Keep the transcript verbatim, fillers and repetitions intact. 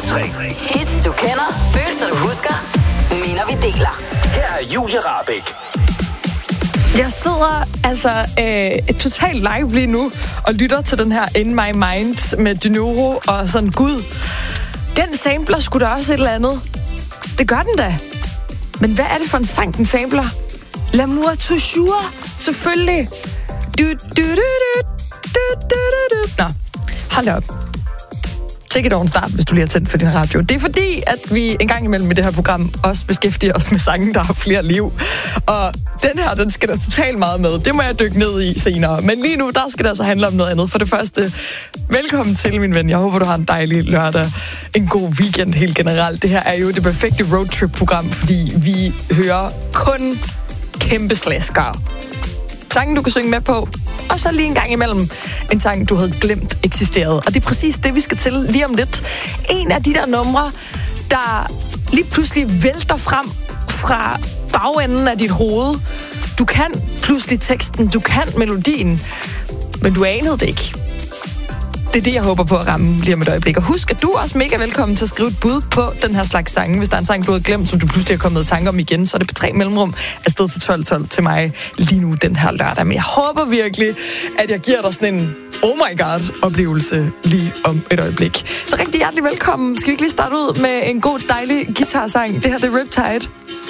tre. Hits du kender, følelser du husker, minder vi deler. Her er Julie Rahbek. Jeg sidder altså øh, totalt live lige nu og lytter til den her In My Mind med De Niro og sådan, gud, den sampler sgu da også et eller andet. Det gør den da. Men hvad er det for en sang, den sampler? L'amour toujours, selvfølgelig. Du, du, du, du, du, du, du. Nå, hold op. Sikke dog en start, hvis du lige har tændt for din radio. Det er fordi, at vi en gang imellem i det her program også beskæftiger os med sange, der har flere liv. Og den her, den skal der totalt meget med. Det må jeg dykke ned i senere. Men lige nu, der skal det altså handle om noget andet. For det første, velkommen til, min ven. Jeg håber, du har en dejlig lørdag. En god weekend helt generelt. Det her er jo det perfekte roadtrip-program, fordi vi hører kun kæmpe slaskere. Sangen, du kan synge med på, og så lige en gang imellem en sang, du havde glemt eksisterede. Og det er præcis det, vi skal til lige om lidt. En af de der numre, der lige pludselig vælter frem fra bagenden af dit hoved. Du kan pludselig teksten, du kan melodien, men du anede det ikke. Det er det, jeg håber på at ramme lige om et øjeblik. Og husk, at du er også mega velkommen til at skrive et bud på den her slags sange. Hvis der er en sang, du har glemt, som du pludselig har kommet i tanke om igen, så er det på tre mellemrum afsted til tolv tolv til mig lige nu den her lørdag. Men jeg håber virkelig, at jeg giver dig sådan en oh my god-oplevelse lige om et øjeblik. Så rigtig hjertelig velkommen. Skal vi ikke lige starte ud med en god, dejlig guitarsang? Det her det er Riptide.